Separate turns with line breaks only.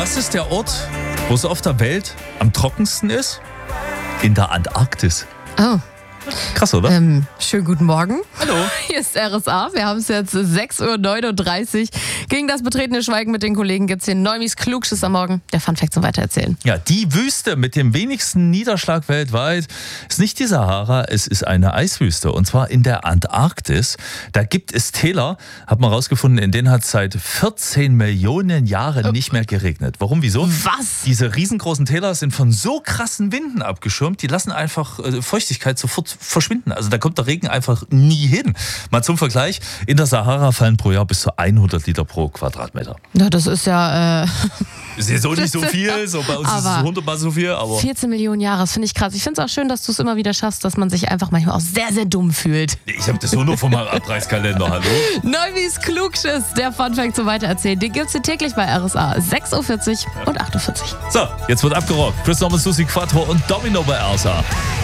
Was ist der Ort, wo es auf der Welt am trockensten ist? In der Antarktis.
Oh.
Krass, oder?
Schönen guten Morgen.
Hallo.
Hier ist RSA. Wir haben es jetzt 6.39 Uhr. Gegen das betretene Schweigen mit den Kollegen gibt es hier Neumis Klugschiss am Morgen. Der Funfact zum Weitererzählen.
Ja, die Wüste mit dem wenigsten Niederschlag weltweit ist nicht die Sahara, es ist eine Eiswüste. Und zwar in der Antarktis. Da gibt es Täler, hat man rausgefunden, in denen hat es seit 14 Millionen Jahren nicht mehr geregnet. Warum, wieso?
Was?
Diese riesengroßen Täler sind von so krassen Winden abgeschirmt, die lassen einfach Feuchtigkeit sofort verschwinden. Also da kommt der Regen einfach nie hin. Mal zum Vergleich, in der Sahara fallen pro Jahr bis zu 100 Liter pro Quadratmeter.
Ja, das ist ja...
Ist jetzt so nicht so viel, so bei uns ist es 100-mal so viel, aber...
14 Millionen Jahre, das finde ich krass. Ich finde es auch schön, dass du es immer wieder schaffst, dass man sich einfach manchmal auch sehr, sehr dumm fühlt.
Ich habe das nur von meinem Abreißkalender, hallo?
Neumis Klugschiss, der Funfact zum Weitererzählen. Den gibt es hier täglich bei RSA. 6.40 Uhr und 8.40 Uhr.
So, jetzt wird abgerockt. Chris Thomas, Lucy Quattro und Domino bei RSA.